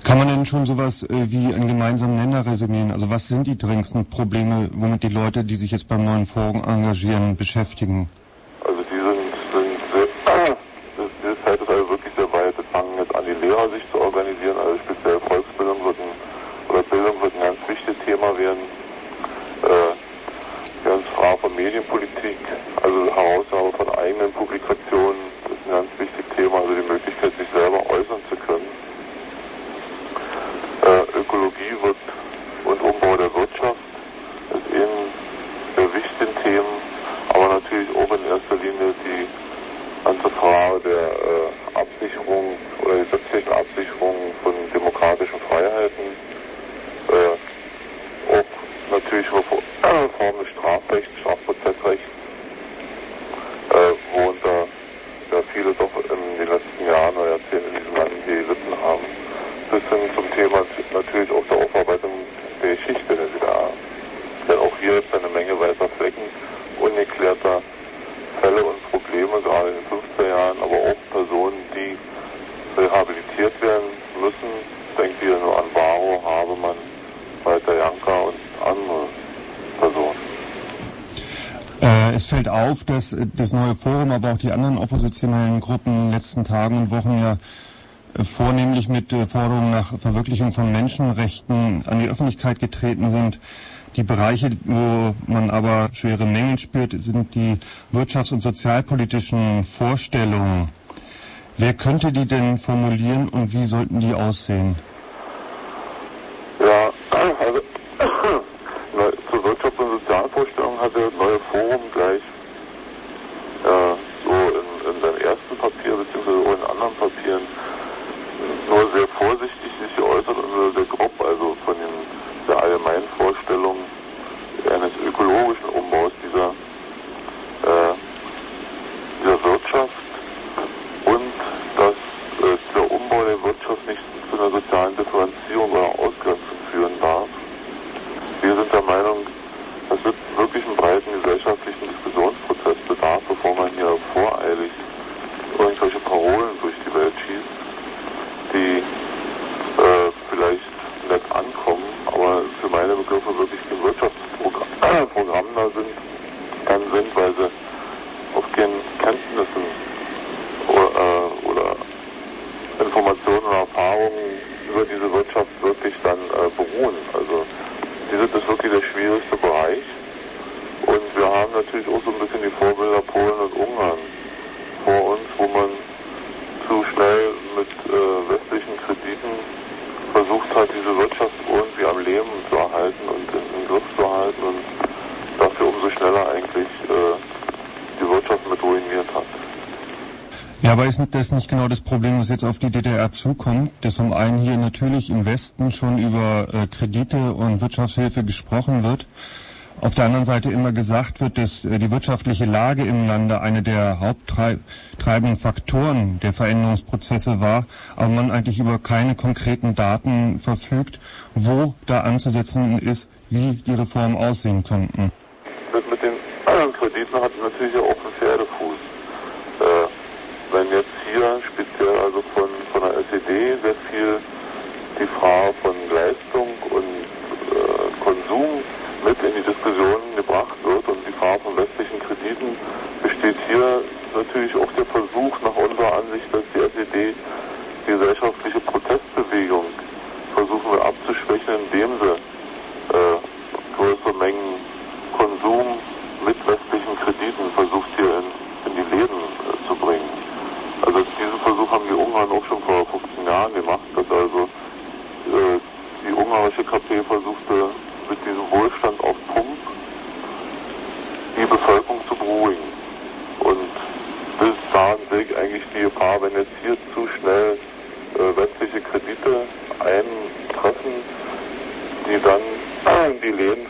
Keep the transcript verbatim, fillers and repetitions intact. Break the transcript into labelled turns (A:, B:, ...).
A: Kann man denn schon sowas äh, wie einen gemeinsamen Nenner resümieren? Also was sind die dringendsten Probleme, womit die Leute, die sich jetzt beim neuen Forum engagieren, beschäftigen?
B: Also die sind, sind sehr, das Feld ist also wirklich sehr weit. Es fangen jetzt an, die Lehrer sich zu organisieren, also speziell Volksbildung wird ein, oder Bildung wird ein ganz wichtiges Thema werden. Äh, ganz Frage von Medienpolitik, also Herausgabe von eigenen Publikationen, das ist ein ganz wichtiges Thema, also die Möglichkeit, sich selber äußern zu können. Äh, Ökologie wird und Umbau der Wirtschaft ist eben der wichtigen Themen, aber natürlich auch in erster Linie die ganze Frage der äh, Absicherung oder die gesetzlichen Absicherung von demokratischen Freiheiten, äh, auch natürlich über äh, Formen des Strafrechts, Strafprozessrechts, äh, worunter ja, viele doch in den letzten Jahren oder Jahrzehnten in diesem Land gelitten haben. Bis hin zum Thema natürlich auch der Aufarbeitung der Geschichte der D D R. Denn auch hier gibt es eine Menge weißer Flecken, ungeklärter Fälle und Probleme, gerade in den fünfziger Jahren, aber auch Personen, die rehabilitiert werden müssen. Ich denke hier nur an Barrow, Habemann, Walter Janka und andere Personen.
A: Äh, es fällt auf, dass das neue Forum, aber auch die anderen oppositionellen Gruppen in den letzten Tagen und Wochen ja vornehmlich mit äh, Forderungen nach Verwirklichung von Menschenrechten an die Öffentlichkeit getreten sind. Die Bereiche, wo man aber schwere Mängel spürt, sind die wirtschafts- und sozialpolitischen Vorstellungen. Wer könnte die denn formulieren und wie sollten die aussehen?
B: Ja, also zur Wirtschafts- und Sozialvorstellung hat das neue Forum gleich äh, so in, in seinem ersten Papier beziehungsweise auch in anderen Papieren nur sehr vorsichtig sich geäußert und nur sehr grob, also von den der allgemeinen Vorstellung eines ökologischen Umbaus dieser, äh, dieser Wirtschaft und dass äh, der Umbau der Wirtschaft nicht zu einer sozialen Differenzierung oder Ausgrenzung führen darf. Wir sind der Meinung, dass es wirklich einen breiten gesellschaftlichen Diskussionsprozess bedarf, bevor man hier voreilig irgendwelche Parolen durch die Welt schießt, die äh, vielleicht nett ankommen, aber für meine Begriffe wirklich kein Wirtschaftsprogramm da sind, dann sind, weil sie auf keinen Kenntnissen oder, äh, oder Informationen oder Erfahrungen über diese Wirtschaft wirklich dann äh, beruhen. Also diese ist wirklich der schwierigste Bereich und wir haben natürlich auch so ein bisschen die Vorbilder Polen und Ungarn vor uns, wo man zu schnell mit äh, westlichen Krediten versucht hat, diese Wirtschaft irgendwie am Leben zu erhalten und in den Griff zu halten und dafür umso schneller eigentlich äh, die Wirtschaft mit ruiniert hat.
A: Ja, aber ist das nicht genau das Problem, was jetzt auf die D D R zukommt, dass zum einen hier natürlich im Westen schon über äh, Kredite und Wirtschaftshilfe gesprochen wird, auf der anderen Seite immer gesagt wird, dass äh, die wirtschaftliche Lage im Lande eine der haupttreibenden Faktoren der Veränderungsprozesse war, aber man eigentlich über keine konkreten Daten verfügt, wo da anzusetzen ist, wie die Reformen aussehen könnten.
B: Das mit den anderen Krediten hat natürlich auch einen Pferdefuß. Äh, wenn jetzt hier speziell also von, von der S E D sehr viel die Frage von Leistung und äh, Konsum mit in die Diskussion gebracht wird und die Frage von westlichen Krediten, besteht hier natürlich auch der Versuch nach unserer Ansicht, dass die S E D die gesellschaftliche Protestbewegung versuchen wir abzuschwächen, indem sie äh, größere Mengen Konsum mit westlichen Krediten versucht hier in, in die Läden äh, zu bringen. Also diesen Versuch haben die Ungarn auch schon vor fünfzehn Jahren gemacht, dass also äh, die ungarische K P versuchte mit diesem Wohlstand auf Pump die Bevölkerung zu beruhigen. Und das daran sehe ich eigentlich die Gefahr, wenn jetzt hier zu schnell äh, westliche Kredite eintreffen, die dann äh, die Läden